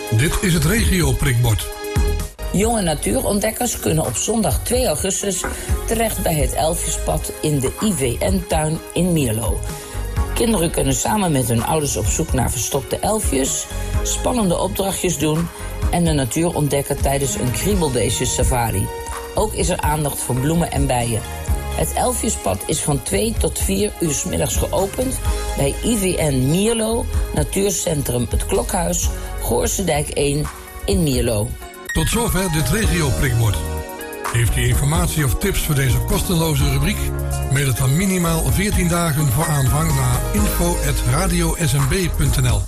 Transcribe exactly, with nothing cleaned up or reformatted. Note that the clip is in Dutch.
Dit is het regio-prikbord. Jonge natuurontdekkers kunnen op zondag twee augustus terecht bij het Elfjespad in de I V N-tuin in Mierlo. Kinderen kunnen samen met hun ouders op zoek naar verstopte elfjes, spannende opdrachtjes doen en de natuur ontdekken tijdens een kriebelbeestjes-safari. Ook is er aandacht voor bloemen en bijen. Het Elfjespad is van twee tot vier uur 's middags geopend bij I V N Mierlo, Natuurcentrum Het Klokhuis, Goorsendijk één in Mierlo. Tot zover dit regio-prikbord. Heeft u informatie of tips voor deze kosteloze rubriek? Mail het dan minimaal veertien dagen voor aanvang naar info at radio s m b punt n l.